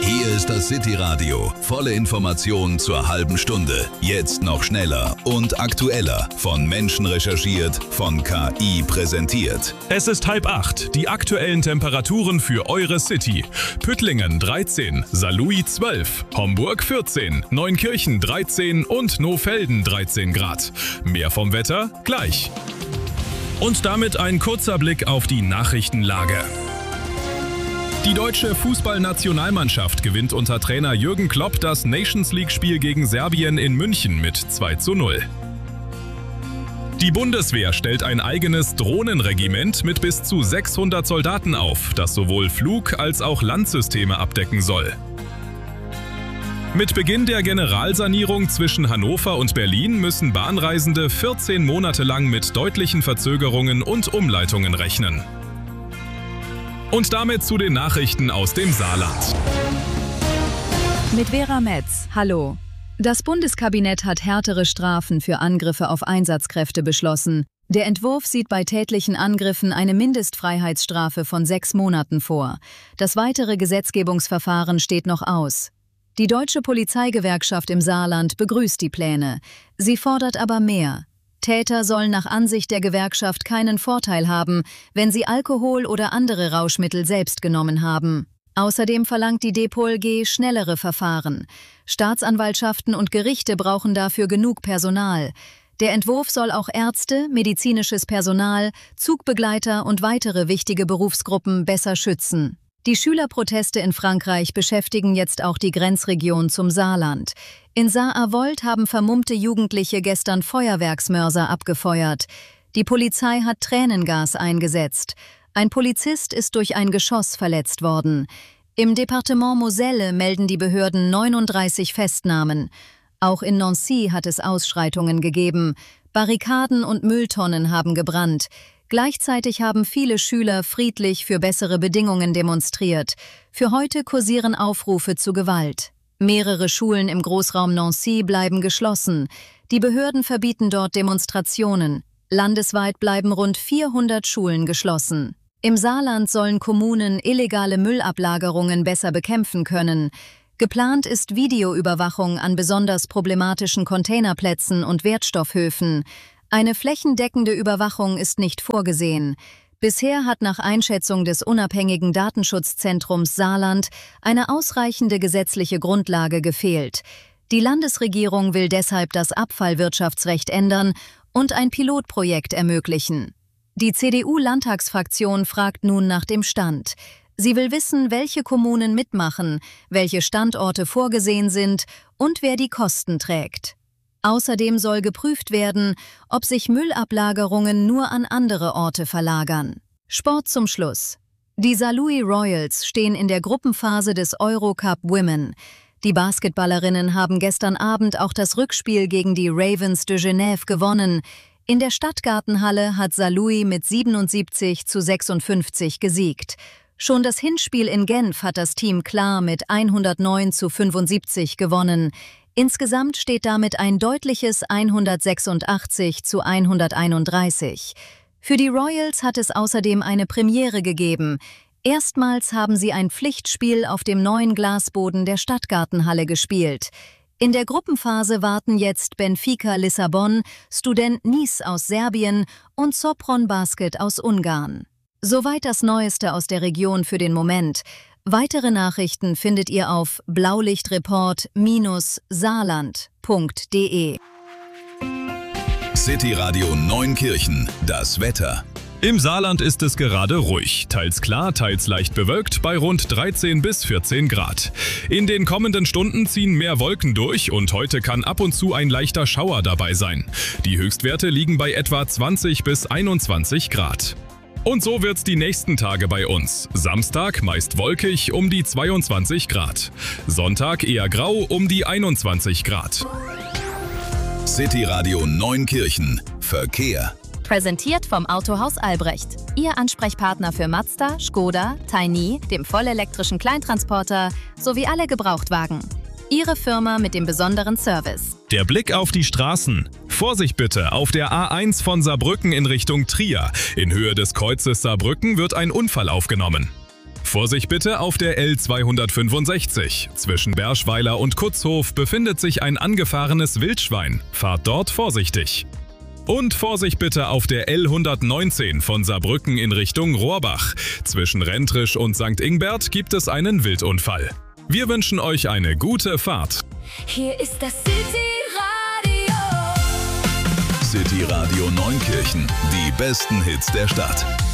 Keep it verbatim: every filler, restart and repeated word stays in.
Hier ist das City Radio. Volle Informationen zur halben Stunde. Jetzt noch schneller und aktueller. Von Menschen recherchiert, von K I präsentiert. Es ist halb acht. Die aktuellen Temperaturen für eure City. Püttlingen dreizehn, Saarlouis zwölf, Homburg vierzehn, Neunkirchen dreizehn und Nohfelden dreizehn Grad. Mehr vom Wetter gleich. Und damit ein kurzer Blick auf die Nachrichtenlage. Die deutsche Fußballnationalmannschaft gewinnt unter Trainer Jürgen Klopp das Nations-League-Spiel gegen Serbien in München mit zwei zu null. Die Bundeswehr stellt ein eigenes Drohnenregiment mit bis zu sechshundert Soldaten auf, das sowohl Flug- als auch Landsysteme abdecken soll. Mit Beginn der Generalsanierung zwischen Hannover und Berlin müssen Bahnreisende vierzehn Monate lang mit deutlichen Verzögerungen und Umleitungen rechnen. Und damit zu den Nachrichten aus dem Saarland. Mit Vera Metz, hallo. Das Bundeskabinett hat härtere Strafen für Angriffe auf Einsatzkräfte beschlossen. Der Entwurf sieht bei tätlichen Angriffen eine Mindestfreiheitsstrafe von sechs Monaten vor. Das weitere Gesetzgebungsverfahren steht noch aus. Die Deutsche Polizeigewerkschaft im Saarland begrüßt die Pläne. Sie fordert aber mehr. Täter sollen nach Ansicht der Gewerkschaft keinen Vorteil haben, wenn sie Alkohol oder andere Rauschmittel selbst genommen haben. Außerdem verlangt die D P O L G schnellere Verfahren. Staatsanwaltschaften und Gerichte brauchen dafür genug Personal. Der Entwurf soll auch Ärzte, medizinisches Personal, Zugbegleiter und weitere wichtige Berufsgruppen besser schützen. Die Schülerproteste in Frankreich beschäftigen jetzt auch die Grenzregion zum Saarland. In Saar-Avold haben vermummte Jugendliche gestern Feuerwerksmörser abgefeuert. Die Polizei hat Tränengas eingesetzt. Ein Polizist ist durch ein Geschoss verletzt worden. Im Departement Moselle melden die Behörden neununddreißig Festnahmen. Auch in Nancy hat es Ausschreitungen gegeben. Barrikaden und Mülltonnen haben gebrannt. Gleichzeitig haben viele Schüler friedlich für bessere Bedingungen demonstriert. Für heute kursieren Aufrufe zu Gewalt. Mehrere Schulen im Großraum Nancy bleiben geschlossen. Die Behörden verbieten dort Demonstrationen. Landesweit bleiben rund vierhundert Schulen geschlossen. Im Saarland sollen Kommunen illegale Müllablagerungen besser bekämpfen können. Geplant ist Videoüberwachung an besonders problematischen Containerplätzen und Wertstoffhöfen. Eine flächendeckende Überwachung ist nicht vorgesehen. Bisher hat nach Einschätzung des unabhängigen Datenschutzzentrums Saarland eine ausreichende gesetzliche Grundlage gefehlt. Die Landesregierung will deshalb das Abfallwirtschaftsrecht ändern und ein Pilotprojekt ermöglichen. Die C D U-Landtagsfraktion fragt nun nach dem Stand. Sie will wissen, welche Kommunen mitmachen, welche Standorte vorgesehen sind und wer die Kosten trägt. Außerdem soll geprüft werden, ob sich Müllablagerungen nur an andere Orte verlagern. Sport zum Schluss. Die Saarlouis Royals stehen in der Gruppenphase des Eurocup Women. Die Basketballerinnen haben gestern Abend auch das Rückspiel gegen die Ravens de Genève gewonnen. In der Stadtgartenhalle hat Saarlouis mit siebenundsiebzig zu sechsundfünfzig gesiegt. Schon das Hinspiel in Genf hat das Team klar mit hundertneun zu fünfundsiebzig gewonnen. Insgesamt steht damit ein deutliches hundertsechsundachtzig zu hunderteinunddreißig. Für die Royals hat es außerdem eine Premiere gegeben. Erstmals haben sie ein Pflichtspiel auf dem neuen Glasboden der Stadtgartenhalle gespielt. In der Gruppenphase warten jetzt Benfica Lissabon, Student Nice aus Serbien und Sopron Basket aus Ungarn. Soweit das Neueste aus der Region für den Moment. Weitere Nachrichten findet ihr auf blaulichtreport Bindestrich saarland Punkt de. City Radio Neunkirchen, das Wetter. Im Saarland ist es gerade ruhig, teils klar, teils leicht bewölkt, bei rund dreizehn bis vierzehn Grad. In den kommenden Stunden ziehen mehr Wolken durch und heute kann ab und zu ein leichter Schauer dabei sein. Die Höchstwerte liegen bei etwa zwanzig bis einundzwanzig Grad. Und so wird's die nächsten Tage bei uns. Samstag meist wolkig um die zweiundzwanzig Grad. Sonntag eher grau um die einundzwanzig Grad. City Radio Neunkirchen. Verkehr. Präsentiert vom Autohaus Albrecht. Ihr Ansprechpartner für Mazda, Skoda, Tiny, dem vollelektrischen Kleintransporter sowie alle Gebrauchtwagen. Ihre Firma mit dem besonderen Service. Der Blick auf die Straßen. Vorsicht bitte, auf der A eins von Saarbrücken in Richtung Trier. In Höhe des Kreuzes Saarbrücken wird ein Unfall aufgenommen. Vorsicht bitte auf der L zweihundertfünfundsechzig. Zwischen Berschweiler und Kutzhof befindet sich ein angefahrenes Wildschwein. Fahrt dort vorsichtig. Und Vorsicht bitte auf der L hundertneunzehn von Saarbrücken in Richtung Rohrbach. Zwischen Rentrisch und Sankt Ingbert gibt es einen Wildunfall. Wir wünschen euch eine gute Fahrt. Hier ist das City Radio. City Radio Neunkirchen. Die besten Hits der Stadt.